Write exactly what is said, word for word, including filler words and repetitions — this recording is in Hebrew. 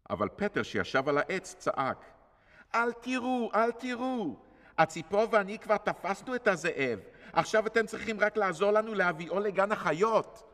אבל פטר שישב על העץ צעק, אל תראו, אל תראו, הציפור ואני כבר תפסנו את הזאב, עכשיו אתם צריכים רק לעזור לנו להביאו לגן החיות.